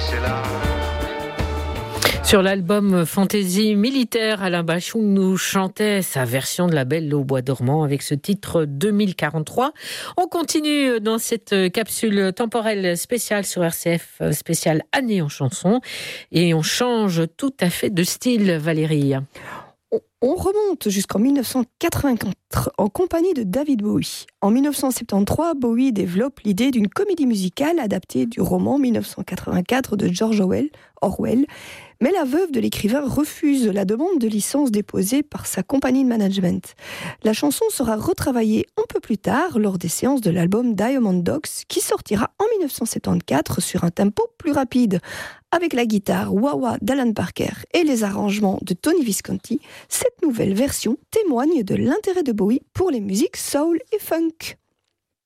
c'est là. Sur l'album Fantaisie militaire, Alain Bachung nous chantait sa version de La Belle au bois dormant avec ce titre 2043. On continue dans cette capsule temporelle spéciale sur RCF, spéciale année en chanson. Et on change tout à fait de style, Valérie. On remonte jusqu'en 1984 en compagnie de David Bowie. En 1973, Bowie développe l'idée d'une comédie musicale adaptée du roman 1984 de George Orwell. Mais la veuve de l'écrivain refuse la demande de licence déposée par sa compagnie de management. La chanson sera retravaillée un peu plus tard lors des séances de l'album Diamond Dogs qui sortira en 1974 sur un tempo plus rapide. Avec la guitare wah-wah d'Alan Parker et les arrangements de Tony Visconti, cette nouvelle version témoigne de l'intérêt de Bowie pour les musiques soul et funk.